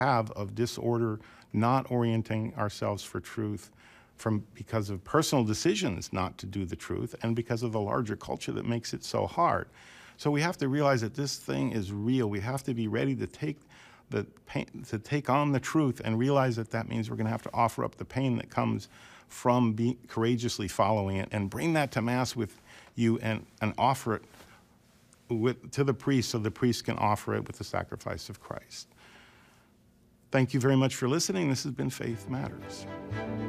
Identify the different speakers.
Speaker 1: have of disorder, not orienting ourselves for truth because of personal decisions not to do the truth and because of the larger culture that makes it so hard. So we have to realize that this thing is real. We have to be ready to take the pain, to take on the truth, and realize that that means we're going to have to offer up the pain that comes from courageously following it, and bring that to Mass with you and offer it to the priest so the priest can offer it with the sacrifice of Christ. Thank you very much for listening. This has been Faith Matters.